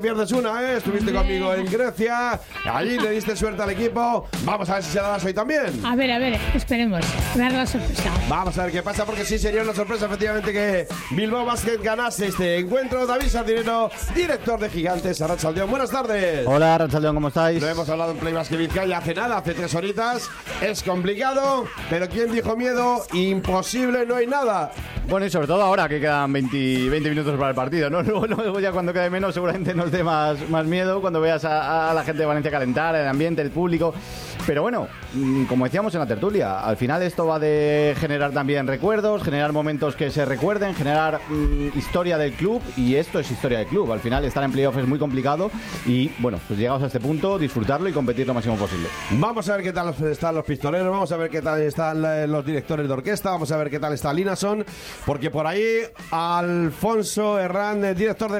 Pierdes una, estuviste conmigo en Grecia, allí le diste suerte al equipo. Vamos a ver si se la das hoy también. A ver, esperemos, dar la sorpresa. Vamos a ver qué pasa, porque sí sería una sorpresa efectivamente que Bilbao Basket ganase este encuentro. David Sardinero, director de Gigantes, Arratsaldeon, buenas tardes. Hola, Arratsaldeon, ¿cómo estáis? Lo hemos hablado en Play Basket Vizcaya hace nada, hace 3 horitas. Es complicado, pero ¿quién dijo miedo? Imposible, no hay nada. Bueno, y sobre todo ahora que quedan 20 minutos para el partido, ¿no? Luego ya cuando quede menos seguramente nos dé más miedo cuando veas a la gente de Valencia calentar, el ambiente, el público. Pero bueno, como decíamos en la tertulia, al final esto va de generar también recuerdos, generar momentos que se recuerden, generar historia del club, y esto es historia del club. Al final estar en playoff es muy complicado y bueno, pues llegados a este punto, disfrutarlo y competir lo máximo posible. Vamos a ver qué tal están los pistoleros, vamos a ver qué tal están los directores de orquesta, vamos a ver qué tal está Linason, porque por ahí Alfonso Herrán, el director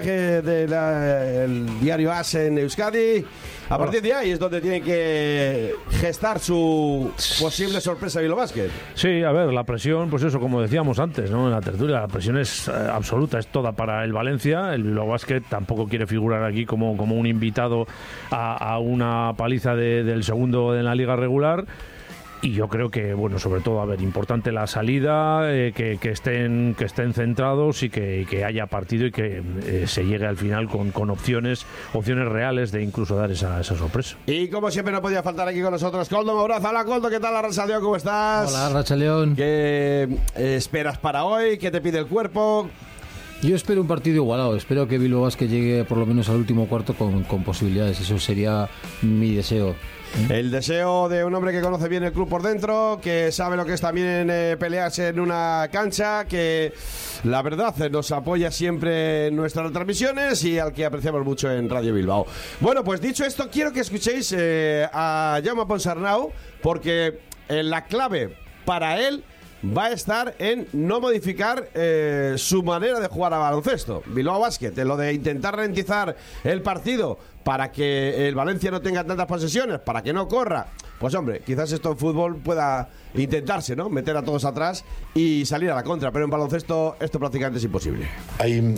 del diario AS en Euskadi, a partir de ahí es donde tiene que gestar su posible sorpresa Bilbao Basket. Sí, a ver, la presión, pues eso, como decíamos antes, ¿no? En la tertulia, la presión es absoluta, es toda para el Valencia. El Bilbao Basket tampoco quiere figurar aquí como un invitado a una paliza del segundo en la liga regular. Y yo creo que, bueno, sobre todo, a ver, importante la salida, que estén centrados y que haya partido y que se llegue al final con opciones reales de incluso dar esa sorpresa. Y como siempre no podía faltar aquí con nosotros Koldo Mouraza. Hola Koldo, ¿qué tal, Arratsaldeon? ¿Cómo estás? Hola, Arratsaldeon. ¿Qué esperas para hoy? ¿Qué te pide el cuerpo? Yo espero un partido igualado, espero que Bilbao Basket llegue por lo menos al último cuarto con posibilidades, eso sería mi deseo. El deseo de un hombre que conoce bien el club por dentro, que sabe lo que es también pelearse en una cancha, que la verdad nos apoya siempre en nuestras retransmisiones y al que apreciamos mucho en Radio Bilbao. Bueno, pues dicho esto, quiero que escuchéis a Jaume Ponsarnau, porque la clave para él va a estar en no modificar su manera de jugar a baloncesto. Bilbao Basket, en lo de intentar ralentizar el partido para que el Valencia no tenga tantas posesiones, para que no corra. Pues hombre, quizás esto en fútbol pueda intentarse, ¿no? Meter a todos atrás y salir a la contra, pero en baloncesto esto prácticamente es imposible. Ahí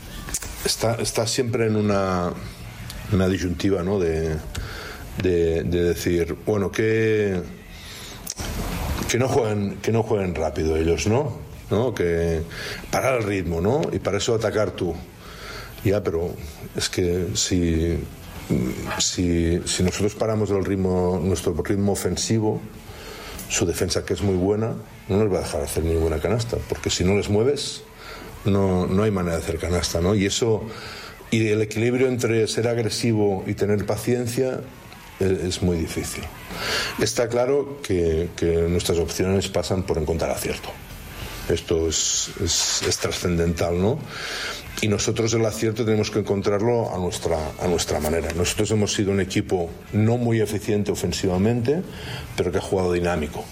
está siempre en una disyuntiva, ¿no? De decir, bueno, que no jueguen rápido ellos, ¿no? Que parar el ritmo, ¿no? Y para eso atacar tú. Ya, pero es que si nosotros paramos nuestro ritmo ofensivo, su defensa, que es muy buena, no nos va a dejar hacer ninguna canasta, porque si no les mueves no hay manera de hacer canasta, ¿no? Y el equilibrio entre ser agresivo y tener paciencia es muy difícil. Está claro que nuestras opciones pasan por encontrar acierto. Esto es trascendental, ¿no? Y nosotros el acierto tenemos que encontrarlo a nuestra manera. Nosotros hemos sido un equipo no muy eficiente ofensivamente, pero que ha jugado dinámico.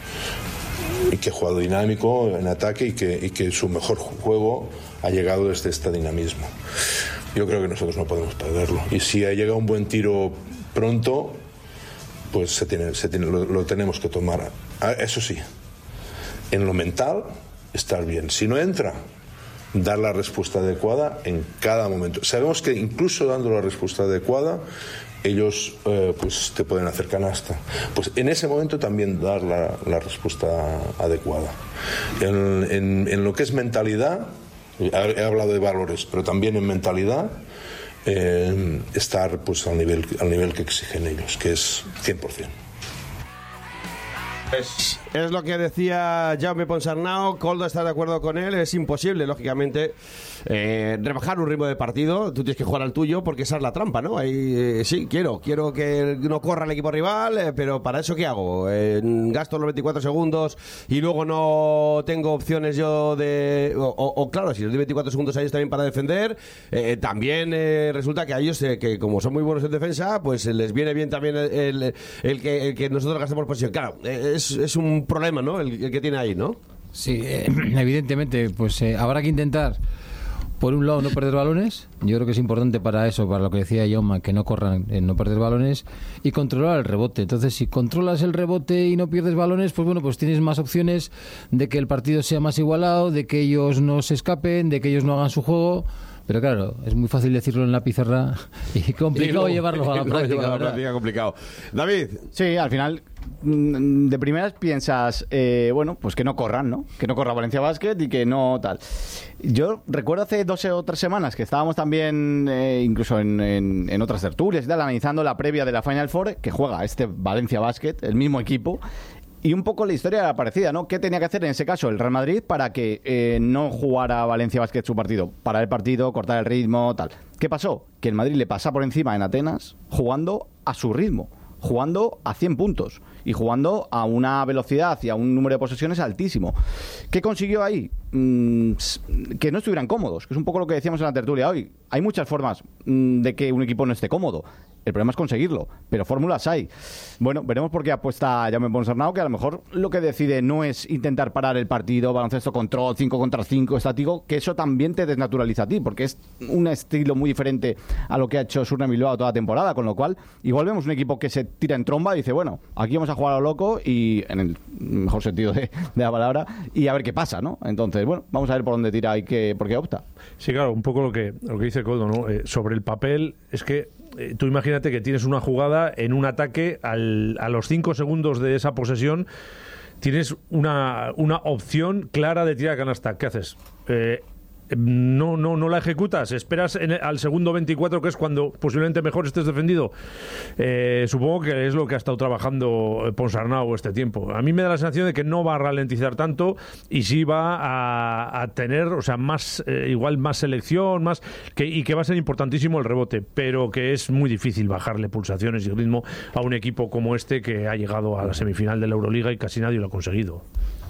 Y que ha jugado dinámico en ataque y que su mejor juego ha llegado desde este dinamismo. Yo creo que nosotros no podemos perderlo. Y si ha llegado un buen tiro pronto, pues lo tenemos que tomar. Eso sí, en lo mental, estar bien. Si no entra, dar la respuesta adecuada en cada momento. Sabemos que incluso dando la respuesta adecuada, ellos pues te pueden hacer canasta. Pues en ese momento también dar la respuesta adecuada. En lo que es mentalidad, he hablado de valores, pero también en mentalidad, estar pues al nivel que exigen ellos, que es 100%. Es lo que decía Jaume Ponsarnau. Koldo está de acuerdo con él. Es imposible, lógicamente, rebajar un ritmo de partido. Tú tienes que jugar al tuyo, porque esa es la trampa, ¿no? Ahí sí, quiero que no corra el equipo rival, pero ¿para eso qué hago? Gasto los 24 segundos y luego no tengo opciones yo de... claro, si los doy 24 segundos a ellos también para defender, también resulta que a ellos, que como son muy buenos en defensa, pues les viene bien también el que nosotros gastemos posición. Claro, es un problema, ¿no? El que tiene ahí, ¿no? Sí, evidentemente, pues habrá que intentar, por un lado, no perder balones. Yo creo que es importante para eso, para lo que decía Jaume, que no corran, no perder balones, y controlar el rebote. Entonces, si controlas el rebote y no pierdes balones, pues bueno, pues tienes más opciones de que el partido sea más igualado, de que ellos no se escapen, de que ellos no hagan su juego. Pero claro, es muy fácil decirlo en la pizarra y complicado llevarlo a la práctica. Complicado. David. Sí, al final, de primeras piensas, bueno, pues que no corran, ¿no? Que no corra Valencia Basket y que no tal. Yo recuerdo hace 2 o 3 semanas que estábamos también, incluso en otras tertulias y tal, analizando la previa de la Final Four, que juega este Valencia Basket, el mismo equipo. Y un poco la historia era parecida, ¿no? ¿Qué tenía que hacer en ese caso el Real Madrid para que no jugara Valencia Basket su partido? Parar el partido, cortar el ritmo, tal. ¿Qué pasó? Que el Madrid le pasa por encima en Atenas jugando a su ritmo, jugando a 100 puntos y jugando a una velocidad y a un número de posesiones altísimo. ¿Qué consiguió ahí? Que no estuvieran cómodos, que es un poco lo que decíamos en la tertulia hoy. Hay muchas formas de que un equipo no esté cómodo. El problema es conseguirlo, pero fórmulas hay. Bueno, veremos por qué apuesta Jaume Ponsarnau, que a lo mejor lo que decide no es intentar parar el partido, baloncesto control, 5 contra 5, estático, que eso también te desnaturaliza a ti, porque es un estilo muy diferente a lo que ha hecho Surne Bilbao toda la temporada, con lo cual igual vemos un equipo que se tira en tromba y dice, bueno, aquí vamos a jugar a lo loco y en el mejor sentido de la palabra, y a ver qué pasa, ¿no? Entonces, bueno, vamos a ver por dónde tira y por qué opta. Sí, claro, un poco lo que dice Coldo, ¿no? Sobre el papel, es que tú imagínate que tienes una jugada en un ataque, a los 5 segundos de esa posesión tienes una opción clara de tirar a canasta. ¿Qué haces? No la ejecutas, esperas al segundo 24, que es cuando posiblemente mejor estés defendido. Supongo que es lo que ha estado trabajando Ponsarnau este tiempo. A mí me da la sensación de que no va a ralentizar tanto y sí va a tener, o sea, más igual más selección, y que va a ser importantísimo el rebote, pero que es muy difícil bajarle pulsaciones y ritmo a un equipo como este, que ha llegado a la semifinal de la Euroliga y casi nadie lo ha conseguido.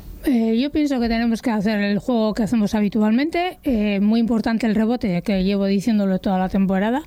Yo pienso que tenemos que hacer el juego que hacemos habitualmente, muy importante el rebote, que llevo diciéndolo toda la temporada,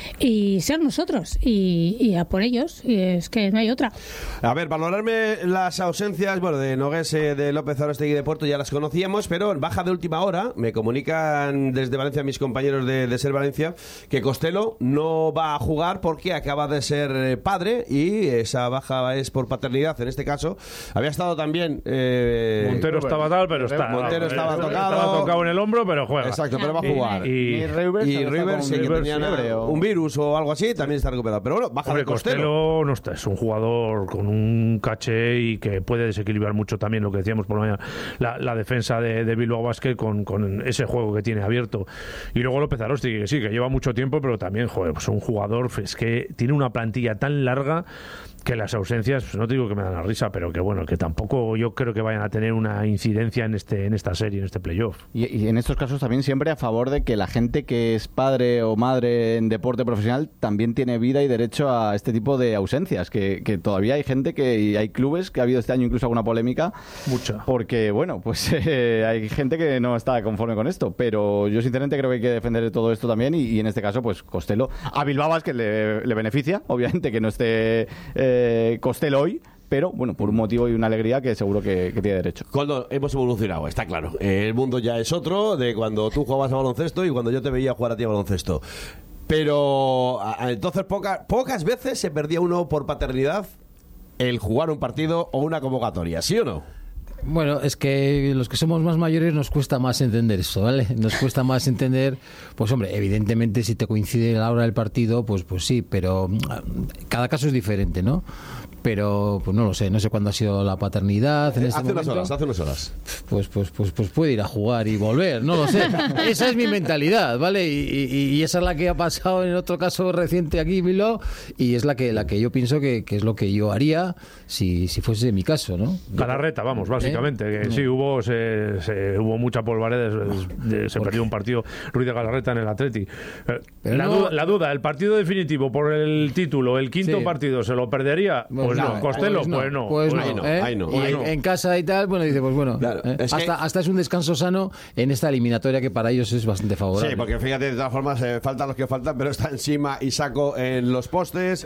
y ser nosotros, y a por ellos, y es que no hay otra. A ver, valorarme las ausencias, bueno, de Nogués, de López Arostegui y de Puerto ya las conocíamos, pero en baja de última hora me comunican desde Valencia mis compañeros de Ser Valencia que Costello no va a jugar porque acaba de ser padre y esa baja es por paternidad, en este caso. Había estado también... Montero estaba tal, pero está. Montero estaba tocado. Estaba tocado en el hombro, pero juega. Exacto, pero va a jugar. Y Rivers, que tenía un virus o algo así, también está recuperado. Pero bueno, baja de Costello no está. Es un jugador con un caché y que puede desequilibrar mucho también lo que decíamos por la mañana, la defensa de Bilbao Basket con ese juego que tiene abierto. Y luego López Arostegui, que sí, que lleva mucho tiempo, pero también, joder, pues un jugador es que tiene una plantilla tan larga que las ausencias, pues no te digo que me dan la risa, pero que bueno, que tampoco yo creo que vayan a tener una incidencia en esta serie, en este playoff. Y en estos casos también siempre a favor de que la gente que es padre o madre en deporte profesional también tiene vida y derecho a este tipo de ausencias, que todavía hay gente y hay clubes que ha habido este año incluso alguna polémica. Mucha. Porque bueno, pues hay gente que no está conforme con esto, pero yo sinceramente creo que hay que defender todo esto también y en este caso pues Costello, a Bilbao es que le beneficia, obviamente que no esté Costello hoy, pero bueno, por un motivo y una alegría que seguro que tiene derecho. Coldo, hemos evolucionado, está claro. El mundo ya es otro de cuando tú jugabas a baloncesto y cuando yo te veía jugar a ti a baloncesto. Pero entonces pocas veces se perdía uno por paternidad el jugar un partido o una convocatoria, ¿sí o no? Bueno, es que los que somos más mayores nos cuesta más entender eso, ¿vale? Nos cuesta más entender, pues hombre, evidentemente si te coincide la hora del partido, pues sí, pero cada caso es diferente, ¿no? Pero pues no sé cuándo ha sido la paternidad en este momento. Hace unas horas. Pues puede ir a jugar y volver, no lo sé. Esa es mi mentalidad, ¿vale? Y esa es la que ha pasado en otro caso reciente aquí en Bilbao y es la que yo pienso que es lo que yo haría si fuese mi caso, ¿no? Galarreta, vamos, básicamente. Que sí, hubo mucha polvareda, se perdió un partido Ruiz de Galarreta en el Atleti. La duda, el partido definitivo por el título, el quinto partido, ¿se lo perdería? Pues no, Costello, pues no. Y en casa y tal, bueno, dice, pues bueno, claro, hasta es un descanso sano en esta eliminatoria que para ellos es bastante favorable. Sí, porque fíjate, de todas formas, faltan los que faltan, pero están Sima y Saco en los postes.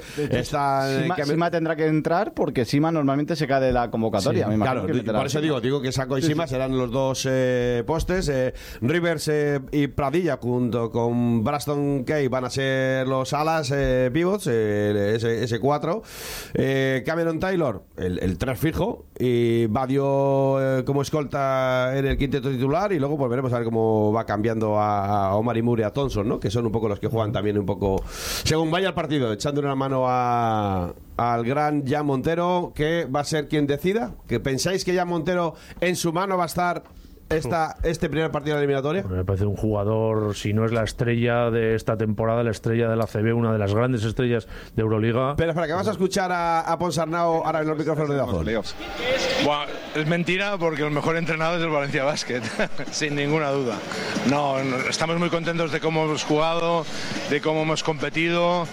Sima tendrá que entrar porque Sima normalmente se cae de la convocatoria. Sí, claro, por eso digo que Saco y Sima serán los dos postes. Rivers y Pradilla junto con Braston Kay van a ser los alas pivots, ese 4. Cameron Taylor, el 3 fijo, y Badio como escolta en el quinteto titular, y luego pues veremos a ver cómo va cambiando a Omar Imur y a Thompson, ¿no? Que son un poco los que juegan también un poco según vaya el partido, echándole una mano al gran Jan Montero, que va a ser quien decida. ¿Que pensáis que Jan Montero en su mano va a estar este primer partido de la eliminatoria? Me parece un jugador, si no es la estrella de esta temporada, la estrella de la ACB, una de las grandes estrellas de Euroliga. Pero espera, que vas a escuchar a Ponsarnau ahora en los micrófonos de Dazón. Bueno, es mentira, porque el mejor entrenador es el Valencia Basket, sin ninguna duda. No, estamos muy contentos de cómo hemos jugado, de cómo hemos competido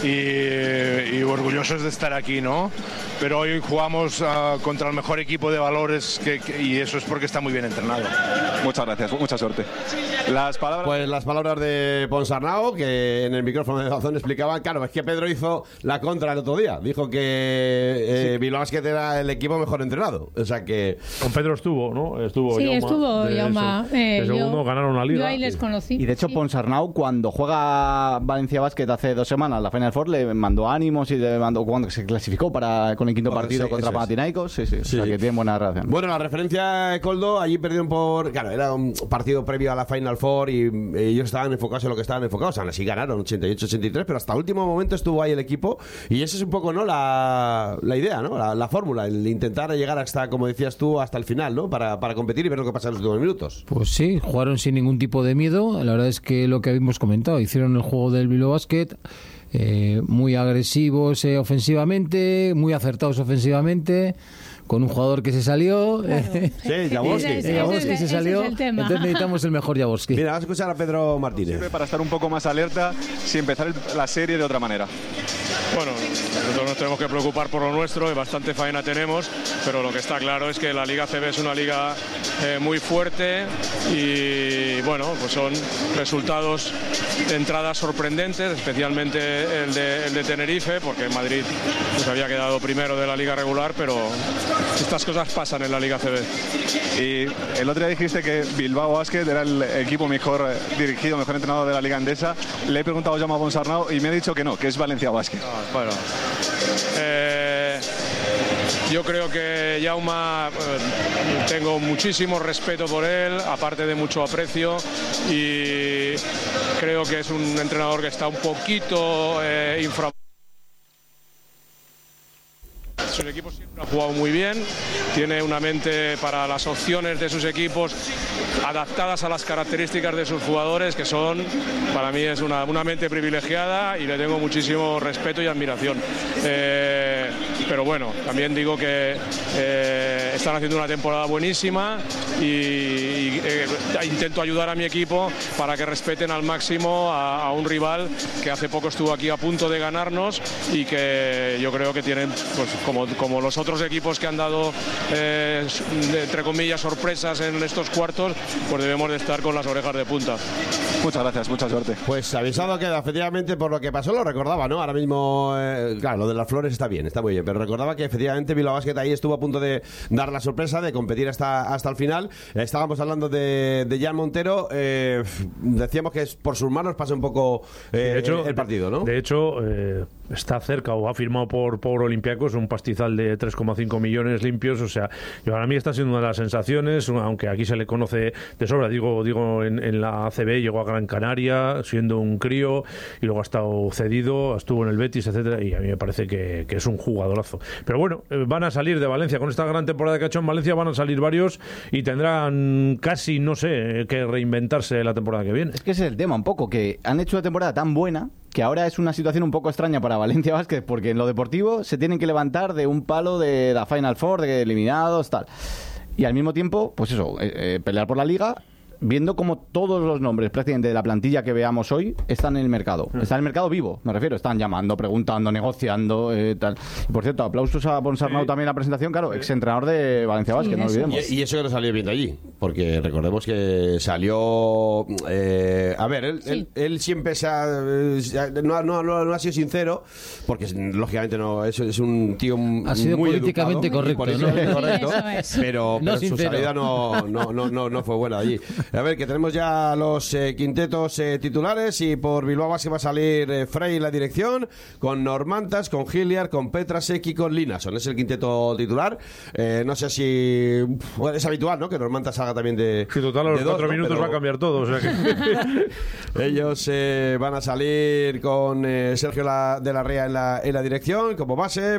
y orgullosos de estar aquí, ¿no? Pero hoy jugamos contra el mejor equipo de valores y eso es porque está muy bien entrenado. Muchas gracias, mucha suerte. Pues las palabras de Ponsarnau, que en el micrófono de Dazón explicaban, claro, es que Pedro hizo la contra el otro día. Dijo que Bilbao Basket era el equipo mejor entrenado. O sea que... Con Pedro estuvo, ¿no? Estuvo sí, Jaume, estuvo Jaume. De segundo ganaron la liga. Yo ahí les conocí. Y de hecho, Ponsarnau, cuando juega Valencia Basket hace 2 semanas, la Final Four, le mandó ánimos y le mandó cuando se clasificó con el quinto partido contra Panathinaikos. Sí. O sea, que tienen buena relación. Bueno, la referencia, Coldo, allí perdieron Claro, era un partido previo a la Final Four y ellos estaban enfocados en lo que estaban enfocados. Aún así ganaron 88-83, pero hasta último momento estuvo ahí el equipo y esa es un poco, ¿no?, la idea, ¿no? La fórmula, el intentar llegar hasta, como decías tú, hasta el final, ¿no? Para competir y ver lo que pasa en los últimos minutos. Pues sí, jugaron sin ningún tipo de miedo. La verdad es que lo que habíamos comentado, hicieron el juego del Bilbao Basket, muy agresivos ofensivamente, muy acertados ofensivamente, con un jugador que se salió. Claro. Sí, Jaworski. Jaworski se salió. Entonces necesitamos el mejor Jaworski. Mira, vamos a escuchar a Pedro Martínez. Para estar un poco más alerta, si empezar la serie de otra manera. Bueno, nosotros nos tenemos que preocupar por lo nuestro y bastante faena tenemos, pero lo que está claro es que la Liga CB es una liga muy fuerte y bueno, pues son resultados de entradas sorprendentes, especialmente el de Tenerife, porque Madrid pues había quedado primero de la liga regular, pero estas cosas pasan en la Liga CB. Y el otro día dijiste que Bilbao Basket era el equipo mejor dirigido, mejor entrenado de la Liga Endesa. Le he preguntado a Jaume Ponsarnau y me ha dicho que no, que es Valencia Basket. Bueno, yo creo que Jaume, tengo muchísimo respeto por él, aparte de mucho aprecio, y creo que es un entrenador que está un poquito infravalorado. Sus equipos siempre han jugado muy bien, tiene una mente para las opciones de sus equipos adaptadas a las características de sus jugadores, que son, para mí es una mente privilegiada y le tengo muchísimo respeto y admiración. Pero bueno, también digo que están haciendo una temporada buenísima y intento ayudar a mi equipo para que respeten al máximo a un rival que hace poco estuvo aquí a punto de ganarnos y que yo creo que tienen, pues, como los otros equipos que han dado, entre comillas, sorpresas en estos cuartos, pues debemos de estar con las orejas de punta. Muchas gracias, mucha suerte. Pues avisado queda, efectivamente, por lo que pasó, lo recordaba, ¿no? Ahora mismo, claro, lo de las flores está bien, está muy bien, pero recordaba que efectivamente Bilbao Basket ahí estuvo a punto de dar la sorpresa, de competir hasta el final. Estábamos hablando de Jan Montero, decíamos que por sus manos pasa un poco de hecho, el partido, ¿no? De hecho, está cerca o ha firmado por Olympiacos un pastizal de 3,5 millones limpios, o sea, para mí está siendo una de las sensaciones, aunque aquí se le conoce de sobra, digo en la ACB llegó a Gran Canaria siendo un crío y luego ha estado cedido, estuvo en el Betis, etcétera, y a mí me parece que es un jugadorazo. Pero bueno, van a salir de Valencia con esta gran temporada que ha hecho en Valencia, van a salir varios y tendrán casi, no sé, que reinventarse la temporada que viene. Es que ese es el tema un poco, que han hecho una temporada tan buena que ahora es una situación un poco extraña para Valencia Basket, porque en lo deportivo se tienen que levantar de un palo de la Final Four, de eliminados, tal. Y al mismo tiempo, pues eso, pelear por la Liga, viendo como todos los nombres prácticamente de la plantilla que veamos hoy están en el mercado. Está en el mercado vivo, me refiero. Están llamando, preguntando, negociando, tal. Y por cierto, aplausos a Ponsarnau también en la presentación, claro, exentrenador de Valencia Basket, no olvidemos. Y eso que no salió bien de allí, porque recordemos que salió... a ver, él siempre no ha sido sincero, porque lógicamente no es un tío ha sido muy políticamente educado, correcto, ¿no? ¿no? Correcto, Sí, eso es. pero su salida no fue buena allí. A ver, que tenemos ya los quintetos titulares, y por Bilbao Basket va a salir Frey en la dirección, con Normantas, con Hilliard, con Petrasek y con Linason. Es el quinteto titular. No sé si... Bueno, es habitual, ¿no?, que Normantas salga también de... Sí, total, a los 4 minutos pero... va a cambiar todo. O sea que... Ellos van a salir con Sergio de la Rea en la dirección, como base.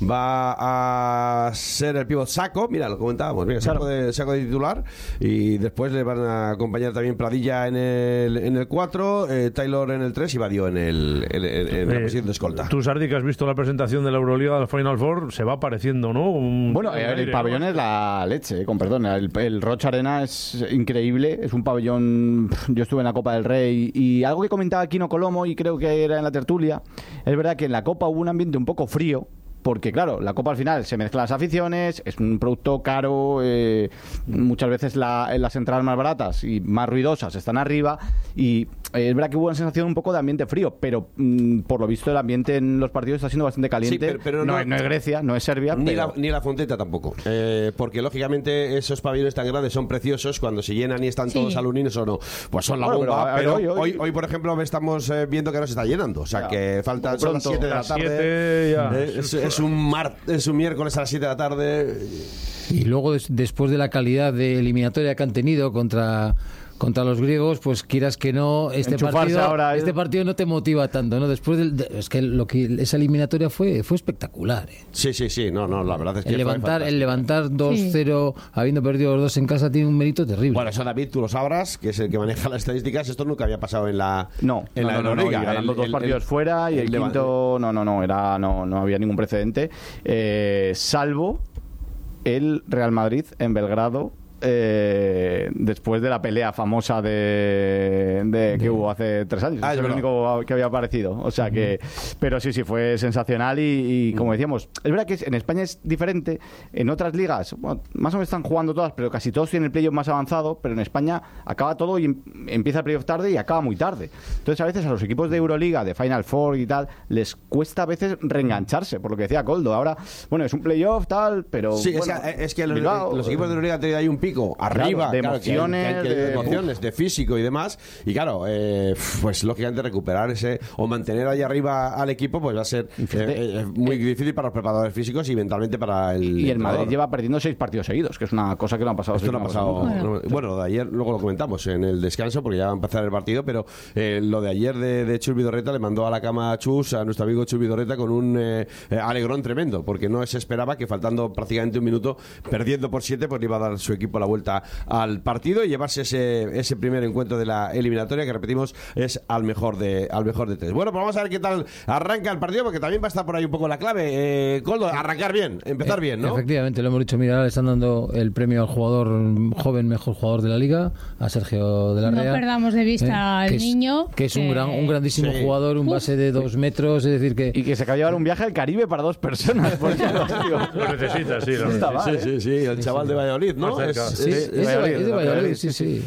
Va a ser el pívot Saco, mira, lo comentábamos, mira, Saco de titular, y después le van a acompañar también Pradilla en el 4, Taylor en el 3 y Badio en la posición de escolta. Tú, Sardi, que has visto la presentación de la Euroliga del Final Four, se va apareciendo, ¿no? Bueno, el pabellón es la leche, con perdón. El Roche Arena es increíble, es un pabellón. Yo estuve en la Copa del Rey, y algo que comentaba Kino Colomo, y creo que era en la tertulia, es verdad que en la Copa hubo un ambiente un poco frío, porque claro, la Copa al final se mezclan las aficiones, es un producto caro, muchas veces las entradas más baratas y más ruidosas están arriba, y es verdad que hubo una sensación un poco de ambiente frío, pero por lo visto el ambiente en los partidos está siendo bastante caliente. Sí, pero no es Grecia, no es Serbia, ni la Fonteta tampoco, porque lógicamente esos pabellones tan grandes son preciosos cuando se llenan y están todos al unísono, pues son la bomba, pero hoy por ejemplo estamos viendo que no se está llenando, o sea que faltan, son las 7 de la tarde. Es un miércoles a las 7 de la tarde. Y luego, después de la calidad de eliminatoria que han tenido contra los griegos, pues quieras que no, este partido no te motiva tanto, ¿no? Después es que esa eliminatoria fue espectacular, ¿eh? Sí, no, la verdad es que el levantar 2-0 habiendo perdido los dos en casa tiene un mérito terrible. Bueno, eso, David, tú lo sabrás, que es el que maneja las estadísticas. Esto nunca había pasado en la Euroliga. Ganando dos partidos fuera, y el quinto no había ningún precedente, salvo el Real Madrid en Belgrado, después de la pelea famosa que hubo hace 3 años. Es lo único que había aparecido. O sea que, pero sí, fue sensacional, y como decíamos, es verdad que en España es diferente. En otras ligas, bueno, más o menos están jugando todas, pero casi todos tienen el playoff más avanzado, pero en España acaba todo y empieza el playoff tarde y acaba muy tarde. Entonces a veces a los equipos de Euroliga, de Final Four y tal, les cuesta a veces reengancharse, por lo que decía Coldo. Ahora, bueno, es un playoff tal, pero sí, bueno, es que los equipos de Euroliga han tenido ahí un pico arriba, de emociones, de emociones, de físico y demás, y claro, pues lógicamente recuperar o mantener ahí arriba al equipo, pues va a ser muy difícil para los preparadores físicos y mentalmente para y el Madrid lleva perdiendo 6 partidos seguidos, que es una cosa que no ha pasado. Esto no ha pasado. Bueno, de ayer luego lo comentamos en el descanso, porque ya va a empezar el partido, pero lo de ayer de Chus Vidorreta le mandó a la cama a nuestro amigo Chus Vidorreta con un alegrón tremendo, porque no se esperaba que faltando prácticamente un minuto, perdiendo por 7, pues le iba a dar su equipo la vuelta al partido y llevarse ese primer encuentro de la eliminatoria, que repetimos es al mejor de 3. Bueno, pues vamos a ver qué tal arranca el partido, porque también va a estar por ahí un poco la clave, Coldo, arrancar bien, empezar bien, ¿no? Efectivamente, lo hemos dicho, mira, le están dando el premio al jugador joven mejor jugador de la liga, a Sergio de la Rea. No perdamos de vista al niño, que es un grandísimo jugador, un base de 2 metros, es decir que... Y que se acaba de llevar un viaje al Caribe para 2 personas, porque lo necesita, sí. Sí, el chaval de Valladolid, ¿no? Es de Valladolid, sí.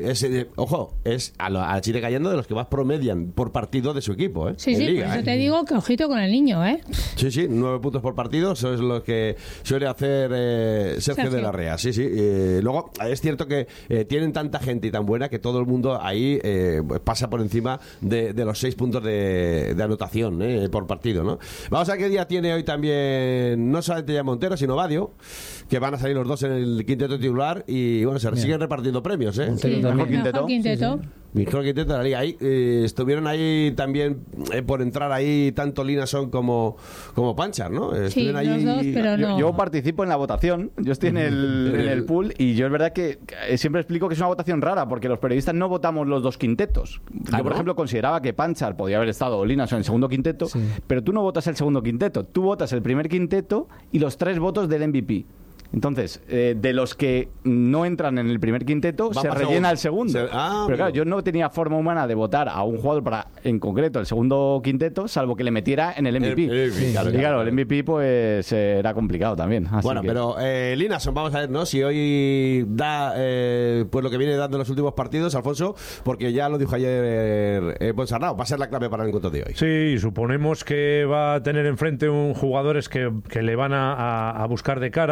Ojo, es a la Chile cayendo de los que más promedian por partido de su equipo, ¿eh? Sí, Liga, por eso te digo que ojito con el niño, ¿eh? Sí, 9 puntos por partido, eso es lo que suele hacer Sergio de la Rea, sí. Luego, es cierto que tienen tanta gente y tan buena que todo el mundo ahí pasa por encima de los 6 puntos de anotación por partido, ¿no? Vamos a ver qué día tiene hoy también, no solamente ya Montero, sino Badio, que van a salir los dos en el quinteto titular, y bueno, se siguen repartiendo premios, ¿eh? Mejor quinteto. Mejor quinteto de la liga. Ahí, estuvieron ahí también por entrar ahí tanto Linason como Panchar, ¿no? Sí, ahí... los dos, pero no. Yo participo en la votación, yo estoy en el pool, y yo es verdad que siempre explico que es una votación rara, porque los periodistas no votamos los 2 quintetos. Yo, por ejemplo, consideraba que Panchar podía haber estado, o Linason, en el segundo quinteto, pero tú no votas el segundo quinteto, tú votas el primer quinteto y los 3 votos del MVP. Entonces, de los que no entran en el primer quinteto, se rellena el segundo. Pero claro, yo no tenía forma humana de votar a un jugador para, en concreto, el segundo quinteto, salvo que le metiera en el MVP. Claro, el MVP pues era complicado también. Bueno, pero Linason, vamos a ver, ¿no? Si hoy da pues lo que viene dando en los últimos partidos, Alfonso, porque ya lo dijo ayer Ponsarnau, va a ser la clave para el encuentro de hoy. Sí, suponemos que va a tener enfrente un jugadores que le van a buscar de cara, más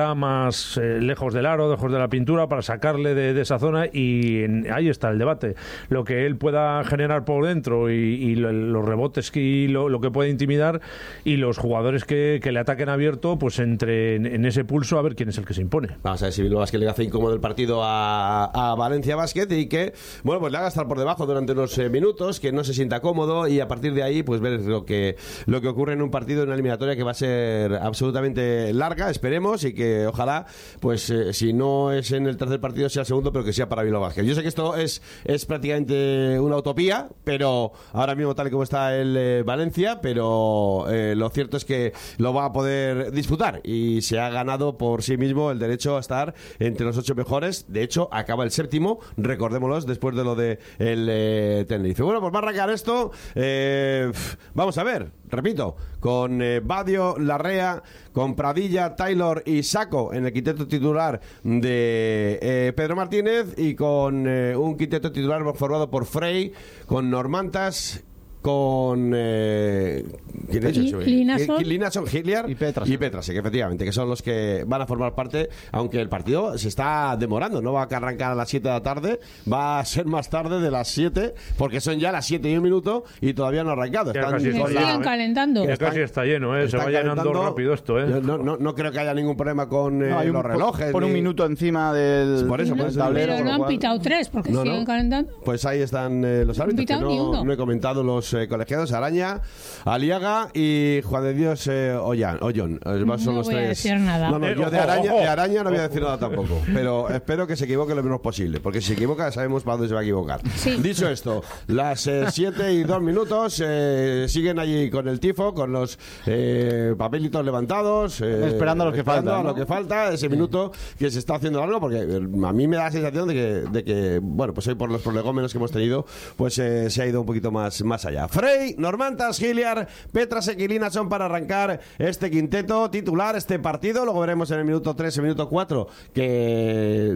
más lejos del aro, lejos de la pintura, para sacarle de esa zona, y ahí está el debate. Lo que él pueda generar por dentro y los rebotes y lo que puede intimidar, y los jugadores que le ataquen abierto, pues entre en ese pulso a ver quién es el que se impone. Vamos a ver si Bilbao Basket le hace incómodo el partido a Valencia Basket, y que, bueno, pues le haga estar por debajo durante unos minutos, que no se sienta cómodo, y a partir de ahí pues ver lo que ocurre en un partido, en una eliminatoria que va a ser absolutamente larga, esperemos, y que ojalá, pues si no es en el tercer partido, sea el segundo, pero que sea para Bilbao Basket. Yo sé que esto es prácticamente una utopía, pero ahora mismo tal y como está el Valencia, pero lo cierto es que lo va a poder disputar, y se ha ganado por sí mismo el derecho a estar entre los 8 mejores. De hecho, acaba el séptimo, recordémoslo, después de lo de el Tenerife. Bueno, pues va a arrancar esto. Vamos a ver, repito, con Badio, Larrea, con Pradilla, Taylor y Sacco en el quinteto titular de Pedro Martínez, y con un quinteto titular formado por Frey, con Normantas, con Linason, Hilliard y Petrasek, efectivamente, que son los que van a formar parte, aunque el partido se está demorando, no va a arrancar a las 7 de la tarde, va a ser más tarde de las 7, porque son ya las 7 y 1 minuto y todavía no ha arrancado. Están calentando. Casi está lleno, se va llenando rápido esto. No creo que haya ningún problema con los relojes. Por un minuto encima del tablero. Pero no han pitado 3, porque siguen calentando. Pues ahí están los árbitros, que no he comentado los colegiados: Araña, Aliaga y Juan de Dios Ollón. Son los tres. Decir nada. Yo de Araña no voy a decir nada tampoco, pero espero que se equivoque lo menos posible, porque si se equivoca sabemos para dónde se va a equivocar. Sí. Dicho esto, las 7 y 2 minutos siguen allí con el tifo, con los papelitos levantados, esperando a lo que falta, lo que falta, ese minuto que se está haciendo largo, porque a mí me da la sensación de que bueno, pues hoy por los prolegómenos que hemos tenido, pues se ha ido un poquito más allá. Frey, Normantas, Hilliard, Petrasek y Linason para arrancar este quinteto titular, este partido. Luego veremos en el minuto 3, el minuto 4, que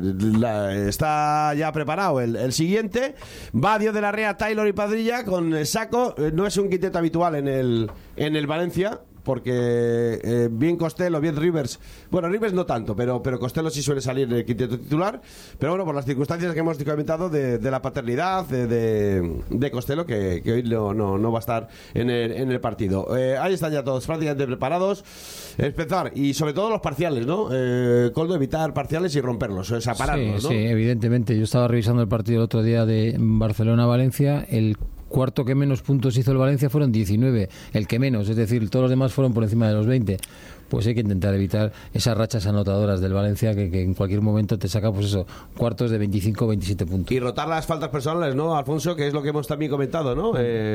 está ya preparado el siguiente. Badio, de Larrea, Taylor y Padrilla con Sacco. No es un quinteto habitual en el Valencia, porque bien Costello, bien Rivers, bueno, Rivers no tanto, pero Costello sí suele salir en el quinteto titular, pero bueno, por las circunstancias que hemos comentado de la paternidad de Costello, que hoy no va a estar en el partido. Ahí están ya todos prácticamente preparados. Empezar, y sobre todo los parciales, ¿no? Coldo, evitar parciales y romperlos, o sea, pararlos, ¿no? Sí, evidentemente. Yo estaba revisando el partido el otro día de Barcelona-Valencia. El cuarto que menos puntos hizo el Valencia fueron 19, el que menos, es decir, todos los demás fueron por encima de los 20. Pues hay que intentar evitar esas rachas anotadoras del Valencia que en cualquier momento te saca, pues eso, cuartos de 25 o 27 puntos. Y rotar las faltas personales, ¿no, Alfonso? Que es lo que hemos también comentado, ¿no?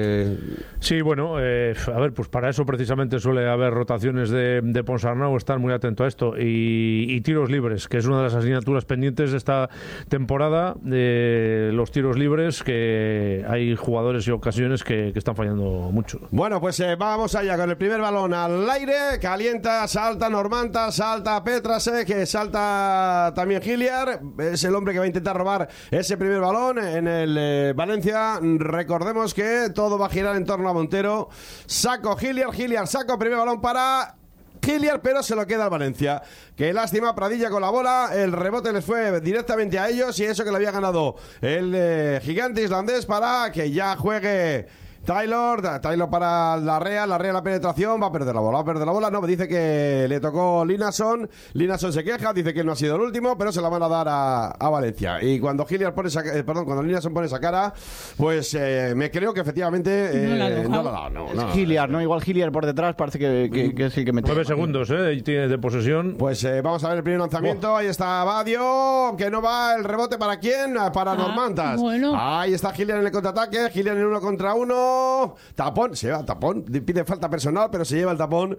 Sí, bueno, a ver, pues para eso precisamente suele haber rotaciones de Ponsarnau, estar muy atento a esto, y tiros libres, que es una de las asignaturas pendientes de esta temporada, de los tiros libres, que hay jugadores y ocasiones que están fallando mucho. Bueno, pues vamos allá con el primer balón al aire, calienta, salta Normanta, salta Petrasek, salta también Hilliard, es el hombre que va a intentar robar ese primer balón en el Valencia. Recordemos que todo va a girar en torno a Montero. Sacco, Hilliard, Sacco, primer balón para Hilliard, pero se lo queda al Valencia. Qué lástima, Pradilla con la bola, el rebote les fue directamente a ellos, y eso que le había ganado el gigante islandés, para que ya juegue Taylor para Larrea la penetración, va a perder la bola, no, dice que le tocó Linason se queja, dice que él no ha sido el último, pero se la van a dar a Valencia. Y cuando cuando Linason pone esa cara, pues me creo que efectivamente no la ha dado. Es Hilliard, ¿no? Igual Hilliard por detrás parece que es el que mete. 9 segundos, y tiene de posesión. Pues vamos a ver el primer lanzamiento. Ahí está Badio, que no va, el rebote ¿para quién? Para Normantas. Bueno. Ahí está Hilliard en el contraataque, Hilliard en 1 contra 1. Tapón, se va, tapón, pide falta personal, pero se lleva el tapón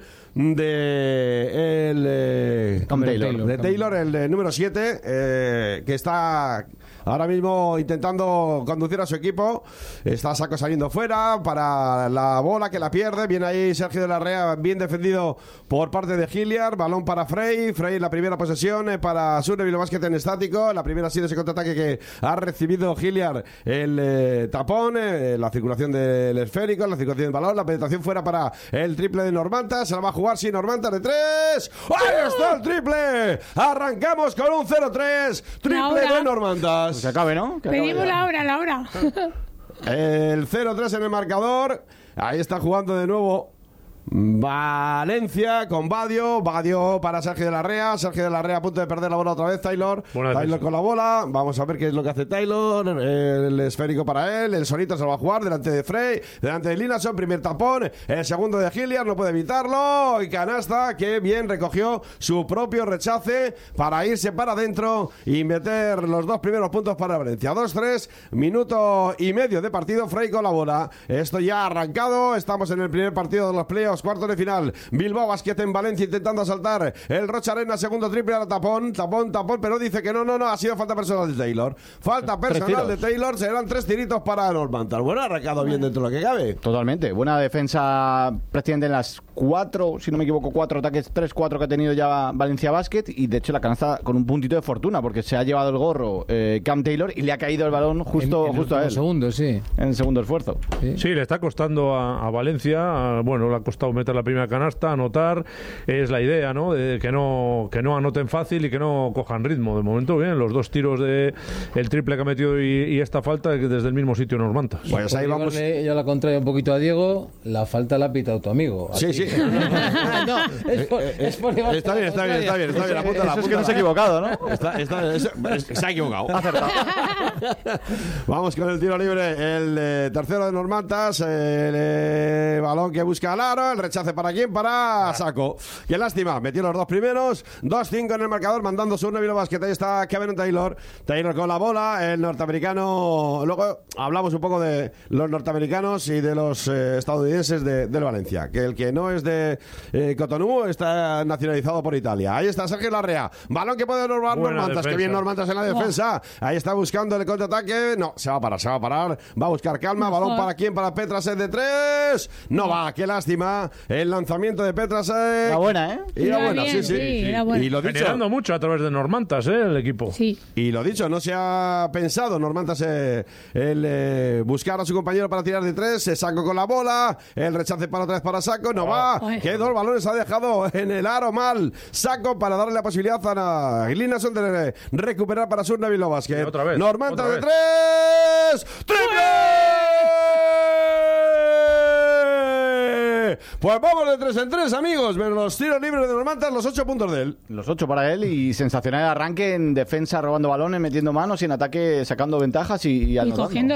de Taylor, el número 7, que está ahora mismo intentando conducir a su equipo. Está Sacco saliendo fuera para la bola, que la pierde. Viene ahí Sergio de Larrea, bien defendido por parte de Hilliard. Balón para Frey, la primera posesión para Sur de Bilbao Basket en estático. La primera ha sido ese contraataque que ha recibido Hilliard, el tapón, la circulación de el esférico, la circulación del balón, la penetración fuera para el triple de Normantas. Se la va a jugar sin Normantas de 3. ¡Ahí está el triple! Arrancamos con un 0-3. Triple de Normantas. Pues que acabe, ¿no? Que Pedimos acabe ya. la hora. El 0-3 en el marcador. Ahí está jugando de nuevo Valencia con Badio para Sergio de la Rea a punto de perder la bola otra vez. Taylor con la bola, vamos a ver qué es lo que hace Taylor. El esférico para él, el solito se lo va a jugar delante de Frey, delante de Linason, primer tapón, el segundo de Hilliard, no puede evitarlo, y canasta que bien recogió su propio rechace para irse para adentro y meter los 2 primeros puntos para Valencia. 2-3, minuto y medio de partido. Frey con la bola, esto ya ha arrancado, estamos en el primer partido de los playoffs, cuartos de final. Bilbao Basket en Valencia intentando asaltar el Rocha Arena, segundo triple a la tapón, pero dice que no, ha sido falta personal de Taylor. Falta personal de Taylor, serán 3 tiritos para Normantas. Bueno, ha arrancado bien dentro de lo que cabe. Totalmente, buena defensa prácticamente en las 4, si no me equivoco, 4 ataques, 3-4 que ha tenido ya Valencia Basket, y de hecho la canasta con un puntito de fortuna, porque se ha llevado el gorro Cam Taylor y le ha caído el balón justo a él. Segundo, sí. En el segundo esfuerzo. Sí, le está costando a Valencia, bueno, le ha costado meter la primera canasta, anotar, es la idea, ¿no? De que no anoten fácil y que no cojan ritmo. De momento, bien, los 2 tiros de el triple que ha metido y esta falta desde el mismo sitio Normantas. Pues ahí vamos. Yo la contrario un poquito a Diego, la falta la ha pitado tu amigo. Sí. No, es por está bien. La es que no se ha equivocado, ¿no? Se ha equivocado. Vamos con el tiro libre, el tercero de Normantas, el balón que busca al aro, el rechace para quién, para Saco. Qué lástima, metió los 2 primeros, 2-5 en el marcador, mandando su Bilbao Basket. Ahí está Kevin Taylor con la bola, el norteamericano. Luego hablamos un poco de los norteamericanos y de los estadounidenses del Valencia, que el que no es de Cotonou está nacionalizado por Italia. Ahí está Sergio Larrea, balón que puede robar Normantas, que bien Normantas en la defensa. Ahí está buscando el contraataque, no, se va a parar, va a buscar calma, balón para quién, para Petrasek de 3, no va, qué lástima, el lanzamiento de Petrasek. La buena, ¿eh? Y la buena, sí. Y lo dicho, generando mucho a través de Normantas, el equipo. Sí. Y lo dicho, no se ha pensado Normantas el buscar a su compañero para tirar de 3, se sacó con la bola, el rechace para otra vez para Saco, no va, que 2 balones ha dejado en el aro mal Saco para darle la posibilidad a Linason de recuperar para su Bilbao Basket. Otra vez. Normantas de 3, ¡triple! Pues vamos de 3 en 3, amigos. Menos los tiros libres de Normantas, los 8 puntos de él. Los 8 para él, y sensacional arranque en defensa, robando balones, metiendo manos, y en ataque sacando ventajas y anotando. Cogiendo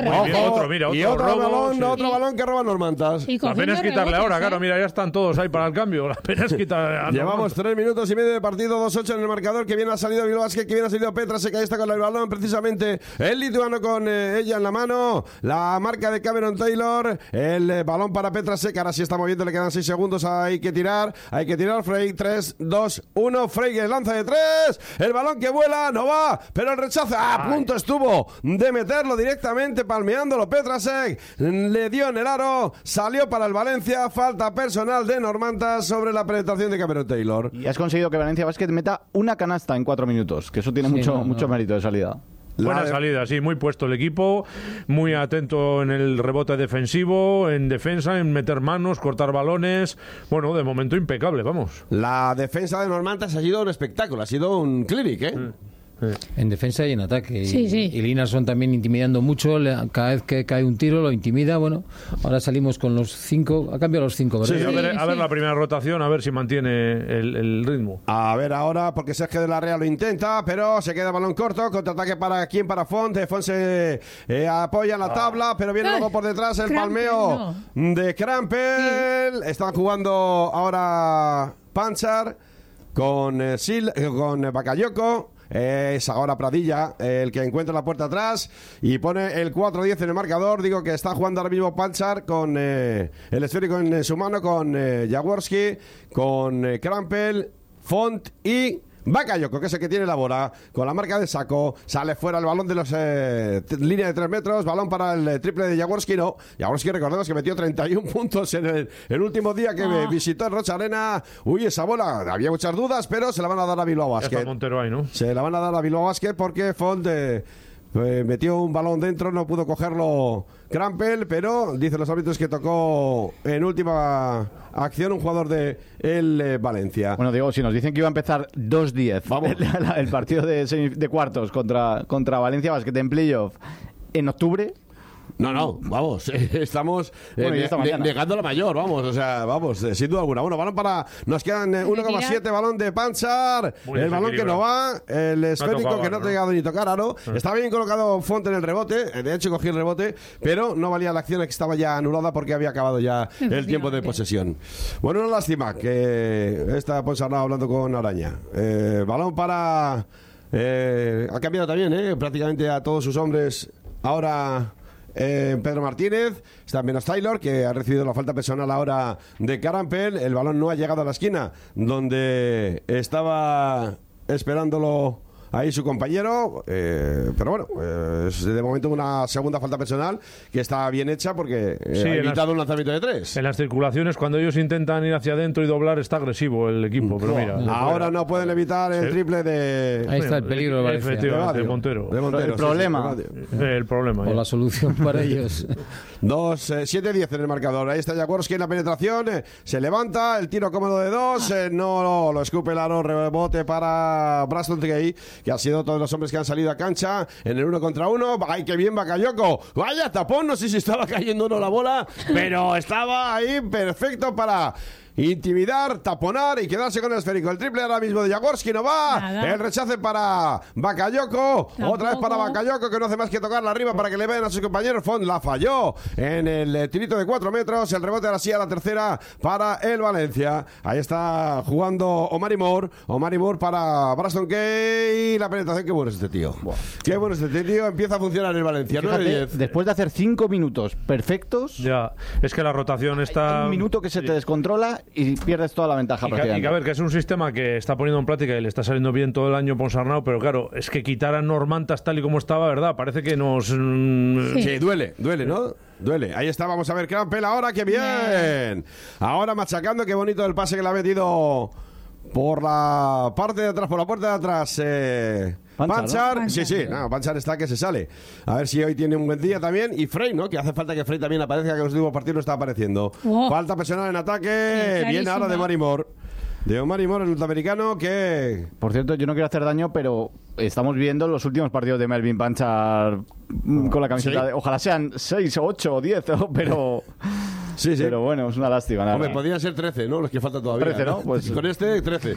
otro balón que roba Normantas. La pena es quitarle ahora, claro, mira, ya están todos ahí para el cambio. La pena es quitarle. Llevamos 3 minutos y medio de partido, 2-8 en el marcador. Que bien ha salido Bilbao Basket, que bien ha salido Petrasek. Ahí está con el balón, precisamente el lituano con ella en la mano. La marca de Cameron Taylor. El balón para Petrasek. Ahora sí está moviendo, le quedan 6 segundos. Hay que tirar. Frey, 3, 2, 1. Frey que lanza de 3. El balón que vuela, no va, pero el rechace a punto estuvo de meterlo directamente, palmeándolo Petrasek. Le dio en el aro, salió para el Valencia. Falta personal de Normantas sobre la penetración de Cameron Taylor. Y has conseguido que Valencia Basket meta una canasta en 4 minutos, que eso tiene mucho mérito de salida. Buena salida, sí, muy puesto el equipo, muy atento en el rebote defensivo, en defensa, en meter manos, cortar balones. Bueno, de momento impecable, vamos. La defensa de Normantas ha sido un espectáculo, ha sido un clinic, ¿eh? En defensa y en ataque. Sí. Y Linason también intimidando mucho. Cada vez que cae un tiro lo intimida. Bueno, ahora salimos con los 5. Ha cambiado los 5, ¿verdad? Sí, a ver la primera rotación, a ver si mantiene el ritmo. A ver ahora, porque Sergio de la Rea lo intenta, pero se queda balón corto. Contraataque para quién, para Font. Font se apoya en la tabla, pero viene luego por detrás el palmeo de Krampel. Están jugando ahora Panchar con Bakayoko. Es ahora Pradilla el que encuentra la puerta atrás y pone el 4-10 en el marcador. Digo que está jugando ahora mismo Panchar con el esférico en su mano, con Jaworski, con Krampel, Font y Bakayoko, que es el que tiene la bola con la marca de Saco. Sale fuera el balón de los línea de 3 metros. Balón para el triple de Jaworski. No, Jaworski, recordemos que metió 31 puntos en el último día que visitó el Rocha Arena. Uy, esa bola, había muchas dudas, pero se la van a dar a Bilbao Basket. Montero ahí, ¿no? Se la van a dar a Bilbao Basket porque Font metió un balón dentro, no pudo cogerlo Krampel, pero dicen los árbitros que tocó en última acción un jugador de el Valencia. Bueno, Diego, si nos dicen que iba a empezar 2-10 el partido de cuartos contra Valencia Basket en playoff en octubre. No, vamos, estamos negando la mayor, vamos, sin duda alguna. Bueno, balón para... Nos quedan 1,7 balón de Panchar, el balón que no va, el esférico que no ha llegado ni tocar aro. Está bien colocado Font en el rebote, de hecho cogí el rebote, pero no valía la acción que estaba ya anulada porque había acabado ya el tiempo de posesión. Bueno, una lástima que está Ponsarnau hablando con Araña. Balón para... ha cambiado también, prácticamente a todos sus hombres ahora... Pedro Martínez, está menos Taylor, que ha recibido la falta personal ahora de Krampel. El balón no ha llegado a la esquina donde estaba esperándolo ahí su compañero, pero bueno, es de momento una segunda falta personal que está bien hecha porque ha evitado un lanzamiento de 3. En las circulaciones, cuando ellos intentan ir hacia adentro y doblar, está agresivo el equipo, pero mira. Ahora no pueden evitar el triple de... Ahí está el peligro de Valencia. Efectivamente, de Montero. El problema. El problema. O la solución para ellos. 7-10 en el marcador. Ahí está Jaworski en la penetración. Se levanta, el tiro cómodo de 2. No lo escupe el aro, rebote para Braston Gay, que ha sido todos los hombres que han salido a cancha en el 1 contra 1. ¡Ay, qué bien Bakayoko! Vaya tapón, no sé si estaba cayendo o no la bola, pero estaba ahí perfecto para intimidar, taponar y quedarse con el esférico. El triple ahora mismo de Jaworski no va. Nada. El rechace para Bakayoko. Otra vez para Bakayoko, que no hace más que tocarla arriba para que le vean a sus compañeros. Font la falló en el tirito de 4 metros. El rebote ahora sí a la tercera para el Valencia. Ahí está jugando Omari Moore para Braston Kay. La penetración, qué bueno es este tío. Qué bueno es este tío. Empieza a funcionar el Valencia. Fíjate, después de hacer 5 minutos perfectos, ya es que la rotación está... Un minuto que se te descontrola y pierdes toda la ventaja. Y que a ver, que es un sistema que está poniendo en práctica y le está saliendo bien todo el año Ponsarnau, pero claro, es que quitar a Normantas tal y como estaba, ¿verdad? Parece que nos... Sí, duele, ¿no? Duele. Ahí está, vamos a ver Krampel ahora, ¡qué bien! Ahora machacando, qué bonito el pase que le ha metido por la parte de atrás, por la puerta de atrás. Panchar, ¿no? Sí, no, Panchar está que se sale. A ver si hoy tiene un buen día también. Y Frey, ¿no? Que hace falta que Frey también aparezca, que en los últimos partidos no está apareciendo. Falta personal en ataque. Viene ahora de Omari Moore. De Omari Moore, el norteamericano, que... Por cierto, yo no quiero hacer daño, pero estamos viendo los últimos partidos de Melvin Panchar con la camiseta. ¿Sí? Ojalá sean 6 o 8 o 10, pero... Sí. Pero bueno, es una lástima. Nada. Hombre, podrían ser 13, ¿no? Los que faltan todavía. 13, ¿no? Pues con 13.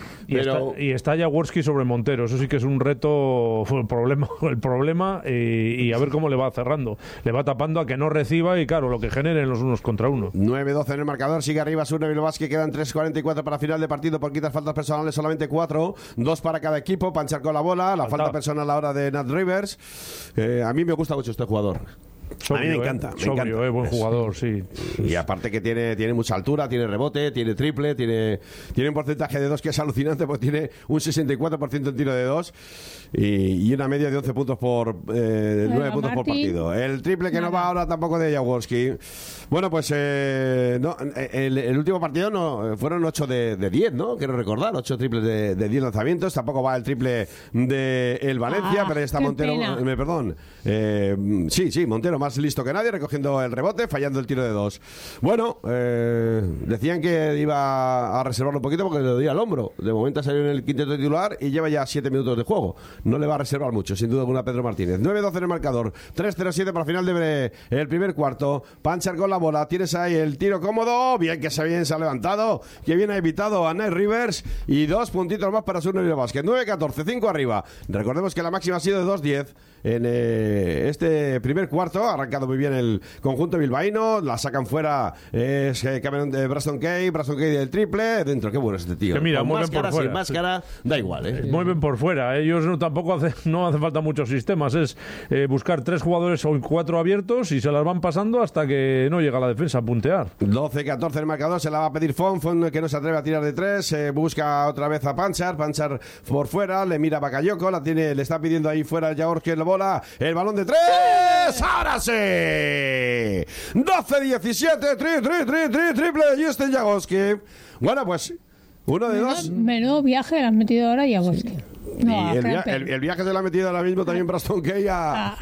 Y está Jaworski sobre Montero. Eso sí que es un reto, el problema y a ver cómo le va cerrando. Le va tapando a que no reciba y, claro, lo que generen los unos contra uno. 9-12 en el marcador. Sigue arriba Surne Bilbasque. Quedan 3:44 para final de partido. Por quitar faltas personales, solamente 4. 2 para cada equipo. Panchar con la bola. La falta personal ahora de Nat Rivers. A mí me gusta mucho este jugador. Sobrio, a mí me encanta. Buen jugador, sí. Y aparte que tiene mucha altura, tiene rebote, tiene triple, tiene un porcentaje de 2 que es alucinante, porque tiene un 64% en tiro de 2 y una media de 11 puntos por 9 puntos por partido. El triple que no va ahora tampoco de Jaworski. Bueno, pues el último partido fueron 8 de 10, ¿no? Quiero recordar, 8 triples de 10 lanzamientos. Tampoco va el triple de el Valencia, pero ahí está Montero. Perdón. Sí, Montero más listo que nadie, recogiendo el rebote, fallando el tiro de 2. Bueno, decían que iba a reservarlo un poquito porque le dolía el hombro. De momento ha salido en el quinteto titular y lleva ya 7 minutos de juego. No le va a reservar mucho, sin duda alguna, Pedro Martínez. 9-12 en el marcador, 3-0-7 para final de el primer cuarto. Panchar con la bola, tienes ahí el tiro cómodo, bien que se ha levantado, que bien ha evitado a Nate Rivers y 2 puntitos más para Surne Bilbasque. 9-14, 5 arriba. Recordemos que la máxima ha sido de 2-10 en este primer cuarto. Ha arrancado muy bien el conjunto bilbaíno, la sacan fuera Cameron de Braston Kay del triple, dentro, qué bueno es este tío. Que mira, con máscara, sin máscara, da igual, Mueven por fuera, ellos no hace falta muchos sistemas, es buscar 3 jugadores o 4 abiertos y se las van pasando hasta que no llega la defensa a puntear. 12-14 el marcador, se la va a pedir Font que no se atreve a tirar de 3, busca otra vez a Panchar por fuera, le mira a Bakayoko, le está pidiendo ahí fuera el Jaworski en la bola, el balón de 3, ahora sí, 12-17, triple de Justin Jaworski. Bueno, pues uno de 2. Menudo viaje le han metido ahora a Jaworski. No, y a el viaje se le ha metido ahora mismo también Braxton Key a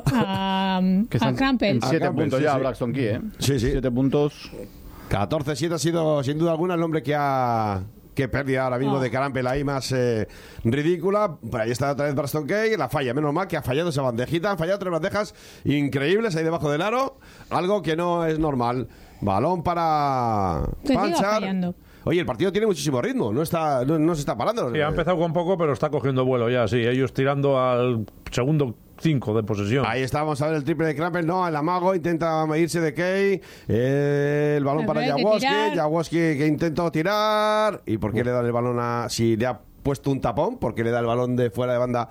Crampel. 7 puntos sí, ya sí. Braxton Key, ¿eh? Sí, sí. 7 puntos. 14-7 ha sido sin duda alguna el hombre que pérdida ahora mismo de Crampel ahí más ridícula. Por ahí está otra vez Braxton Key, la falla, menos mal que ha fallado esa bandejita, han fallado 3 bandejas increíbles ahí debajo del aro, algo que no es normal. Balón para Panchar. Oye, el partido tiene muchísimo ritmo, no se está parando. Sí, ha empezado con poco, pero está cogiendo vuelo ya, sí. Ellos tirando al segundo 5 de posesión. Ahí está, vamos a ver el triple de Crampel. No, el amago intenta irse de Key. El balón para Jaworski que intentó tirar. ¿Y por qué le dan el balón si le ha puesto un tapón? ¿Por qué le da el balón de fuera de banda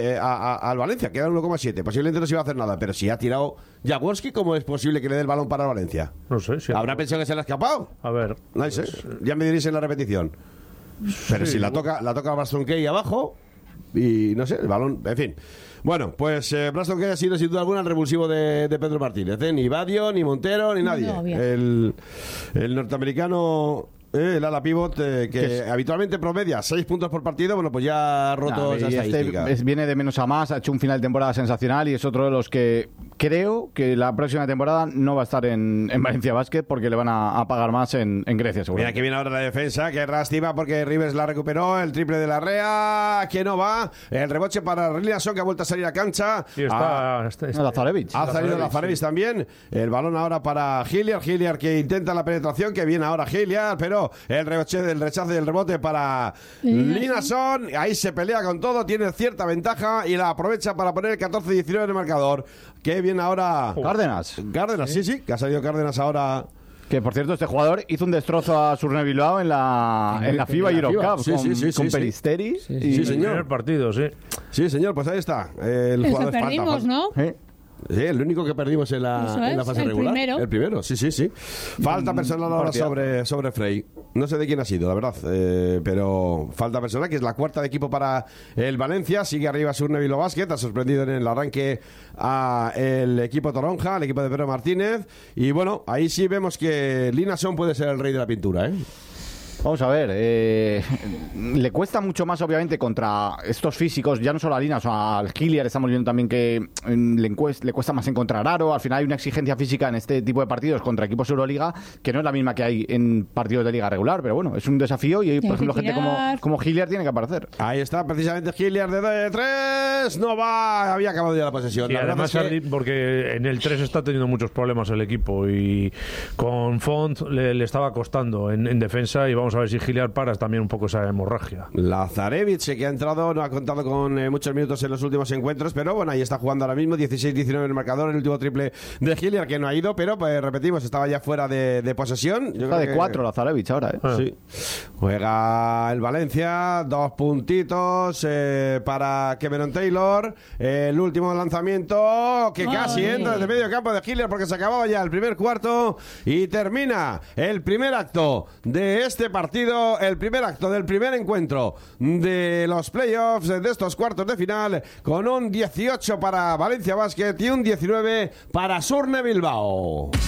al Valencia? Queda 1,7. Posiblemente no se iba a hacer nada, pero si ha tirado Jaworski, ¿cómo es posible que le dé el balón para el Valencia? No sé. Si ¿Habrá pensado que se le ha escapado? A ver. No sé. Ya me diréis en la repetición. Pero si la toca Braxton Key abajo y no sé, el balón, en fin. Bueno, pues Braxton Key ha sido sin duda alguna el revulsivo de Pedro Martínez, Ni Badio, ni Montero, ni nadie. No, el norteamericano, el ala pivot, que habitualmente promedia 6 puntos por partido, bueno, pues ya ha roto esa estadística. Viene de menos a más, ha hecho un final de temporada sensacional y es otro de los que creo que la próxima temporada no va a estar en Valencia Basket porque le van a pagar más en Grecia, seguro. Mira que viene ahora la defensa, que rastiva porque Rivers la recuperó, el triple de la Rea, que no va, el rebote para Rillianson, que ha vuelto a salir a cancha. Y está Lazarevich. Ha salido Lazarevich también. El balón ahora para Hilliard que intenta la penetración, que viene ahora Hilliard, pero el rechazo y el rebote para Linason. Ahí se pelea con todo, tiene cierta ventaja y la aprovecha para poner el 14-19 en el marcador. Que viene ahora Cárdenas, sí, que ha salido Cárdenas ahora. Que por cierto, este jugador hizo un destrozo a Surne Bilbao en la FIBA Europe Cup con Peristeri. Sí, señor. En el partido, sí. Sí, señor, pues ahí está. El jugador que perdimos, ¿no? Sí, el único que perdimos en la fase regular. El primero, sí. Falta personal ahora sobre Frey. No sé de quién ha sido, la verdad. Pero falta personal, que es la cuarta de equipo para el Valencia. Sigue arriba Surne Bilbao Basket. Ha sorprendido en el arranque a el equipo toronja, el equipo de Pedro Martínez. Y bueno, ahí sí vemos que Linason puede ser el rey de la pintura, Vamos a ver, le cuesta mucho más obviamente contra estos físicos, ya no solo a Linas, al Hilliard estamos viendo también que le cuesta más encontrar aro. Al final hay una exigencia física en este tipo de partidos contra equipos Euroliga que no es la misma que hay en partidos de Liga regular, pero bueno, es un desafío y por ejemplo gente como Hilliard tiene que aparecer. Ahí está precisamente Hilliard de 3, no va, había acabado ya la posesión. Y además porque en el 3 está teniendo muchos problemas el equipo y con Font le estaba costando en defensa y vamos a ver si Hilliard paras también un poco esa hemorragia. Lazarevich, que ha entrado, no ha contado con muchos minutos en los últimos encuentros, pero bueno, ahí está jugando ahora mismo, 16-19 en el marcador, el último triple de Hilliard que no ha ido, pero pues repetimos, estaba ya fuera de posesión. Está de 4 Lazarevich ahora, Sí. Juega el Valencia, 2 puntitos para Cameron Taylor, el último lanzamiento que casi entra desde medio campo de Hilliard porque se acababa ya el primer cuarto y termina el primer acto de este partido, el primer acto del primer encuentro de los playoffs de estos cuartos de final, con un 18 para Valencia Basket y un 19 para Surne Bilbao.